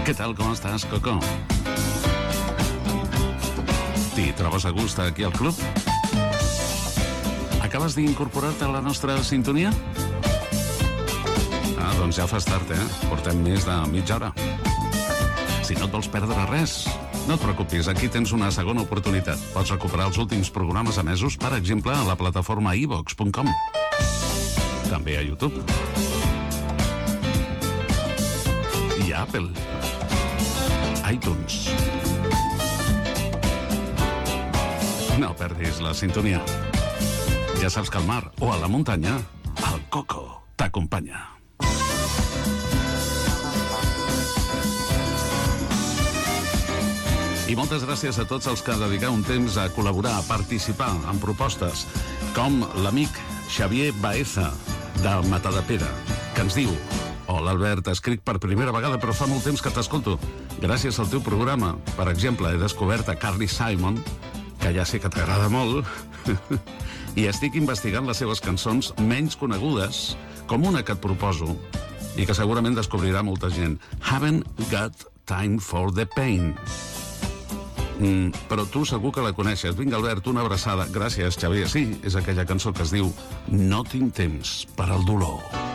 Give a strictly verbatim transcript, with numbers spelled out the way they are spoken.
Què tal, com estàs, Coco? T'hi trobes a gust aquí al club? Acabes d'incorporar-te a la nostra sintonia? Ah, doncs ja fas tard, eh? Portem més de mitja hora. Si no et vols perdre res, no et preocupis, aquí tens una segona oportunitat. Pots recuperar els últims programes emesos, per exemple, a la plataforma i vox punt com. També a YouTube. I a Apple. iTunes. No perdis la sintonia. Ja saps que al mar o a la muntanya, el Coco t'acompanya. I moltes gràcies a tots els que dediqueu un temps a col·laborar, a participar en propostes, com l'amic Xavier Baeza, de Matadepera, que ens diu: hola, Albert, escric per primera vegada, però fa molt temps que t'escolto. Gràcies al teu programa, per exemple, he descobert a Carly Simon, que ja sé que t'agrada molt, i estic investigant les seves cançons menys conegudes, com una que et proposo, i que segurament descobrirà molta gent. Haven't Got Time for the Pain. Mm, però tu segur que la coneixes. Vinga, Albert, una abraçada. Gràcies, Xavier. Sí, és aquella cançó que es diu No tinc temps per al dolor.